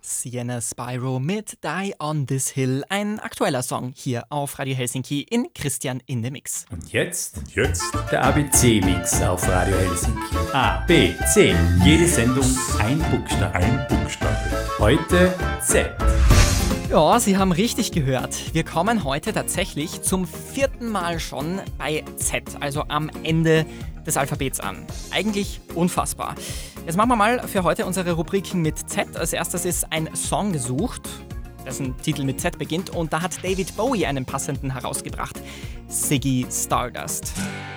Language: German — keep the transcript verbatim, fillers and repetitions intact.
Sienna Spyro mit Die on This Hill, ein aktueller Song hier auf Radio Helsinki in Christian in the Mix. Und jetzt? Und jetzt? Der A B C-Mix auf Radio Helsinki. A, B, C. Jede Sendung ein Buchstabe. Ein Buchstabe. Heute Z. Ja, Sie haben richtig gehört. Wir kommen heute tatsächlich zum vierten Mal schon bei Z, also am Ende des Alphabets an. Eigentlich unfassbar. Jetzt machen wir mal für heute unsere Rubriken mit Z. Als erstes ist ein Song gesucht, dessen Titel mit Z beginnt, und da hat David Bowie einen passenden herausgebracht. Ziggy Stardust.